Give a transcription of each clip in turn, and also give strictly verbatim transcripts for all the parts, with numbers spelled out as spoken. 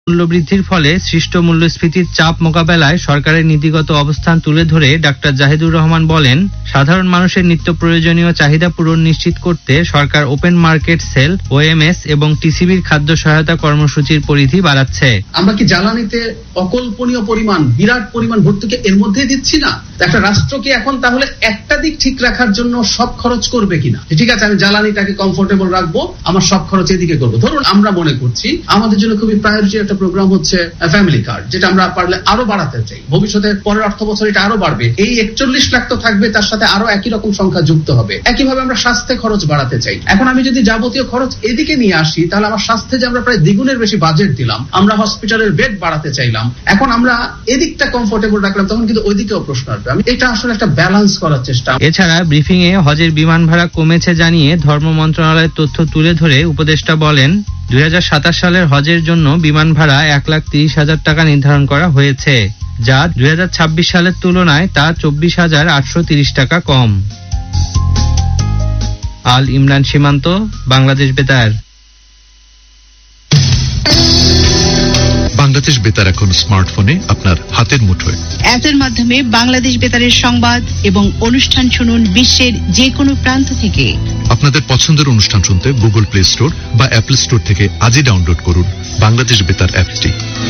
মূল্যবৃদ্ধির ফলে সৃষ্ট মূল্যস্ফীতির চাপ মোকাবেলায় সরকারের নীতিগত অবস্থান তুলে ধরে ডাক্তার জাহিদুর রহমান বলেন, সাধারণ মানুষের নিত্য প্রয়োজনীয় চাহিদা পূরণ নিশ্চিত করতে সরকার ওপেন মার্কেট সেল, ওএমএস এবং টিসিবির খাদ্য সহায়তা কর্মসূচির পরিধি বাড়াচ্ছে। আমরা কি জ্বালানিতে অকল্পনীয় পরিমাণ, বিরাট পরিমাণ ভর্তুকি এর মধ্যে দিচ্ছি না? একটা রাষ্ট্র কি এখন তাহলে একটা দিক ঠিক রাখার জন্য সব খরচ করবে কিনা? ঠিক আছে, আমি জ্বালানিটাকে কমফোর্টেবল রাখবো, আমার সব খরচ এদিকে করবো। ধরুন আমরা মনে করছি আমাদের জন্য খুবই প্রায়োরিটি একটা প্রোগ্রাম হচ্ছে ফ্যামিলি কার্ড, যেটা আমরা পারলে আরো বাড়াতে চাই। ভবিষ্যতে পরের অর্থ বছর এটা আরো বাড়বে। এই একচল্লিশ লাখ তো থাকবে, তার সাথে আরো একই রকম সংখ্যা যুক্ত হবে। একইভাবে আমরা স্বাস্থ্যে খরচ বাড়াতে চাই। এখন আমি যদি যাবতীয় খরচ এদিকে নিয়ে আসি, তাহলে আমার স্বাস্থ্যে যে আমরা প্রায় দ্বিগুণের বেশি বাজেট দিলাম, আমরা হসপিটালের বেড বাড়াতে চাইলাম, এখন আমরা এদিকটা কমফোর্টেবল রাখলাম, তখন কিন্তু ওইদিকেও প্রশ্ন আসবে। আমি এটা আসলে একটা ব্যালেন্স করার চেষ্টা। এছাড়া ব্রিফিং এ হজের বিমান ভাড়া কমেছে জানিয়ে ধর্ম মন্ত্রণালয়ের তথ্য তুলে ধরে উপদেষ্টা বলেন, দুই হাজার সাতাশ সালের হজের জন্য বিমান ভাড়া এক লাখ তিরিশ হাজার টাকা নির্ধারণ করা হয়েছে, যা দুই হাজার ছাব্বিশ সালের তুলনায় তা চব্বিশ হাজার আটশো তিরিশ টাকা কম। আল ইমরান সীমান্ত, বাংলাদেশ বেতার। বাংলাদেশ বেতার এখন স্মার্টফোনে আপনার হাতের মুঠোয়। অ্যাপের মাধ্যমে বাংলাদেশ বেতারের সংবাদ এবং অনুষ্ঠান শুনুন বিশ্বের যে কোনো প্রান্ত থেকে। আপনাদের পছন্দের অনুষ্ঠান শুনতে গুগল প্লে স্টোর বা অ্যাপল স্টোর থেকে আজই ডাউনলোড করুন বাংলাদেশ বেতার অ্যাপটি।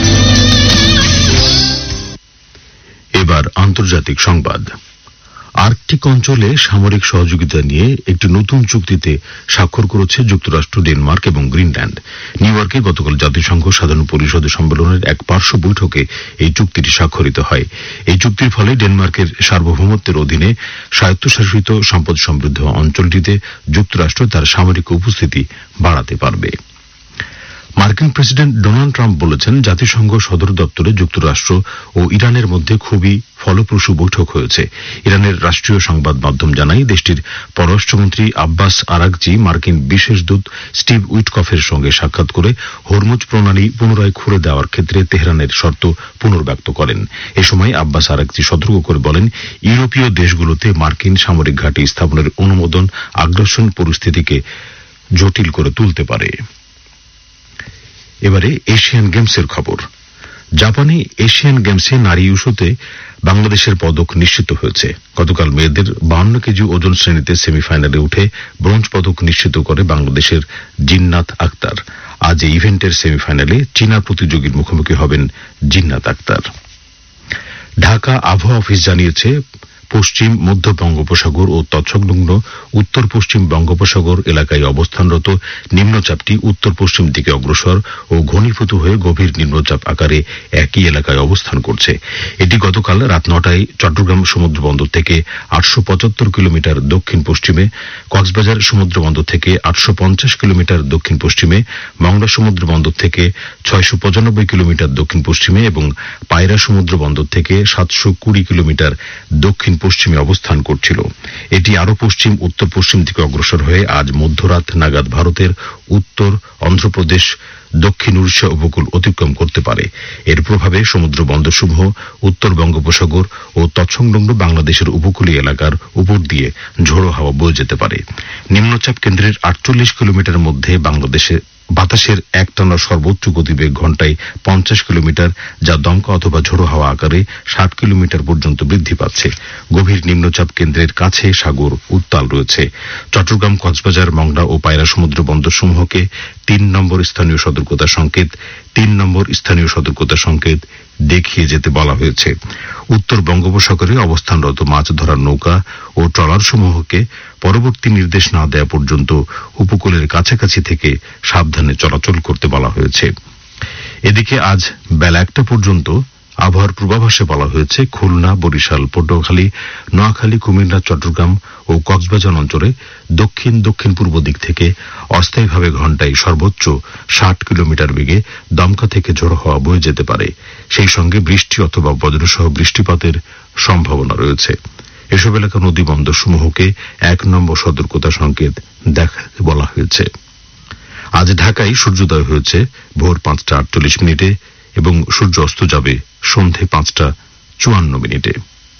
এবার আন্তর্জাতিক সংবাদ। আর্কটিক অঞ্চলে সামরিক সহযোগিতা নিয়ে একটি নতুন চুক্তিতে স্বাক্ষর করেছে যুক্তরাষ্ট্র, ডেনমার্ক এবং গ্রিনল্যান্ড। নিউ ইয়র্কে গতকাল জাতিসংঘ সাধারণ পরিষদের সম্মেলনের এক পার্শ্ব বৈঠকে এই চুক্তিটি স্বাক্ষরিত হয়। এই চুক্তির ফলে ডেনমার্কের সার্বভৌমত্বের অধীনে স্বায়ত্তশাসিত সম্পদ সমৃদ্ধ অঞ্চলটিতে যুক্তরাষ্ট্র তার সামরিক উপস্থিতি বাড়াতে পারবে। মার্কিন প্রেসিডেন্ট ডোনাল্ড ট্রাম্প বলেছেন, জাতিসংঘ সদর দপ্তরে যুক্তরাষ্ট্র ও ইরানের মধ্যে খুবই ফলপ্রসূ বৈঠক হয়েছে। ইরানের রাষ্ট্রীয় সংবাদ মাধ্যম জানায়, দেশটির পররাষ্ট্রমন্ত্রী আব্বাস আরাগচি মার্কিন বিশেষ দূত স্টিভ উইটকফের সঙ্গে সাক্ষাৎ করে হরমুজ প্রণালী পুনরায় খুলে দেওয়ার ক্ষেত্রে তেহরানের শর্ত পুনর্ব্যক্ত করেন। এ সময় আব্বাস আরাগচি সতর্ক করে বলেন, ইউরোপীয় দেশগুলোতে মার্কিন সামরিক ঘাঁটি স্থাপনের অনুমোদন আগ্রাসন পরিস্থিতিকে জটিল করে তুলতে পারে। এবারে এশিয়ান গেমসের খবর। জাপানে এশিয়ান গেমসে নারী ইস্যুতে বাংলাদেশের পদক নিশ্চিত হয়েছে। গতকাল মেয়েদের বাহান্ন কেজি ওজন শ্রেণীতে সেমিফাইনালে উঠে ব্রোঞ্জ পদক নিশ্চিত করে বাংলাদেশের জিন্নাত আক্তার। আজ এই ইভেন্টের সেমিফাইনালে চীনা প্রতিযোগীর মুখোমুখি হবেন জিন্নাত আক্তার। ঢাকা আবহাওয়া অফিস জানিয়েছে, পশ্চিম মধ্য বঙ্গোপসাগর ও তৎসংলগ্ন উত্তর পশ্চিম বঙ্গোপসাগর এলাকায় অবস্থানরত নিম্নচাপটি উত্তর পশ্চিম দিকে অগ্রসর ও ঘনীভূত হয়ে গভীর নিম্নচাপ আকারে একই এলাকায় অবস্থান করছে। এটি গতকাল রাত নটায় চট্টগ্রাম সমুদ্র বন্দর থেকে আটশো পঁচাত্তর কিলোমিটার দক্ষিণ পশ্চিমে, কক্সবাজার সমুদ্র বন্দর থেকে আটশো পঞ্চাশ কিলোমিটার দক্ষিণ পশ্চিমে, মংলা সমুদ্র বন্দর থেকে ছয়শো পঁচানব্বই কিলোমিটার দক্ষিণ পশ্চিমে এবং পায়রা সমুদ্র বন্দর থেকে সাতশো কুড়ি কিলোমিটার দক্ষিণ পশ্চিমে অবস্থান করছিল। এটি আরো পশ্চিম উত্তর পশ্চিম দিকে অগ্রসর হয়ে আজ মধ্যরাত নাগাদ ভারতের উত্তর অন্ধ্রপ্রদেশ, দক্ষিণ উড়িষ্যা উপকূল অতিক্রম করতে পারে। এর প্রভাবে সমুদ্র বন্দরসমূহ উত্তর বঙ্গোপসাগর ও তৎসংলগ্ন বাংলাদেশের উপকূলীয় এলাকার উপর দিয়ে ঝোড়ো হাওয়া বয়ে যেতে পারে। নিম্নচাপ কেন্দ্রের আটচল্লিশ কিলোমিটার মধ্যে বাংলাদেশে বাতাসের একটানা সর্বোচ্চ গতিবেগ ঘন্টায় পঞ্চাশ কিলোমিটার, যা দমকা অথবা ঝোড়ো হাওয়া আকারে ষাট কিলোমিটার পর্যন্ত বৃদ্ধি পাচ্ছে। গভীর নিম্নচাপ কেন্দ্রের কাছে সাগর উত্তাল রয়েছে। চট্টগ্রাম, কক্সবাজার, মংলা ও পায়রা সমুদ্র বন্দরসমূহকে তিন নম্বর স্থানীয় সতর্কতা সংকেত তিন নম্বর স্থানীয় সতর্কতা সংকেত দেখিয়ে যেতে বলা হয়েছে। উত্তর বঙ্গোপসাগরে অবস্থানরত মাছ ধরার নৌকা ও ট্রলারসমূহকে পরবর্তী নির্দেশ না দেওয়া পর্যন্ত উপকূলের কাছাকাছি থেকে সাবধানে চলাচল করতে বলা হয়েছে। এদিকে আজ বেলা একটা পর্যন্ত আবহাওয়ার পূর্বাভাসে বলা হয়েছে, খুলনা, বরিশাল, পটুয়াখালী, নোয়াখালী, কুমিল্লা, চট্টগ্রাম ও কক্সবাজার অঞ্চলে দক্ষিণ দক্ষিণ পূর্ব দিক থেকে অস্থায়ীভাবে ঘণ্টায় সর্বোচ্চ ষাট কিলোমিটার বেগে দমকা থেকে ঝোড়ো হাওয়া বয়ে যেতে পারে। সেই সঙ্গে বৃষ্টি অথবা বজ্রসহ বৃষ্টিপাতের সম্ভাবনা রয়েছে। এসব এলাকা নদী বন্দরসমূহকে এক নম্বর সতর্কতা সংকেত দেখাতে বলা হয়েছে। আজ ঢাকায় সূর্যোদয় হয়েছে ভোর পাঁচটা আটচল্লিশ মিনিটে এবং সূর্য অস্ত যাবে সন্ধে পাঁচটা চুয়ান্ন মিনিটে।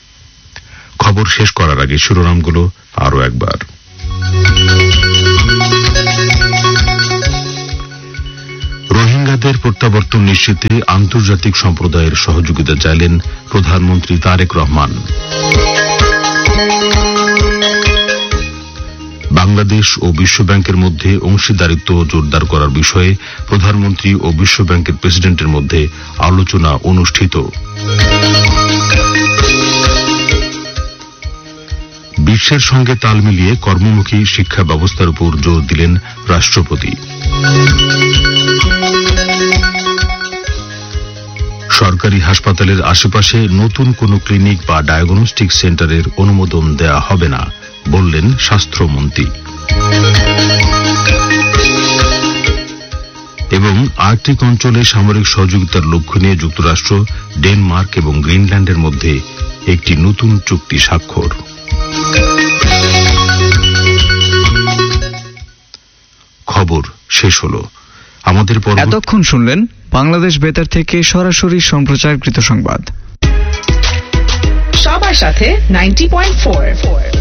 খবর শেষ করার আগে শিরোনামগুলো আরো একবার। রোহিঙ্গা রোহিঙ্গাদের প্রত্যাবর্তন নিশ্চিতে আন্তর্জাতিক সম্প্রদায়ের সহযোগিতা চাইলেন প্রধানমন্ত্রী তারেক রহমান। বাংলাদেশ ও বিশ্বব্যাংকের মধ্যে অংশীদারিত্ব জোরদার করার বিষয়ে প্রধানমন্ত্রী ও বিশ্বব্যাংকের প্রেসিডেন্টের মধ্যে আলোচনা অনুষ্ঠিত। বিশ্বের সঙ্গে তাল মিলিয়ে কর্মমুখী শিক্ষা ব্যবস্থার উপর জোর দিলেন রাষ্ট্রপতি। সরকারি হাসপাতালের আশেপাশে নতুন কোনো ক্লিনিক বা ডায়াগনস্টিক সেন্টারের অনুমোদন দেয়া হবে না, বললেন স্বাস্থ্যমন্ত্রী। এবং আর্কটিক অঞ্চলে সামরিক সহযোগিতার লক্ষ্য নিয়ে যুক্তরাষ্ট্র, ডেনমার্ক এবং গ্রিনল্যান্ডের মধ্যে একটি নতুন চুক্তি স্বাক্ষর। খবর শেষ হলো। আমাদের এতক্ষণ শুনলেন বাংলাদেশ বেতার থেকে সরাসরি সম্প্রচারকৃত সংবাদ। সবার সাথে নাইনটি পয়েন্ট ফোর।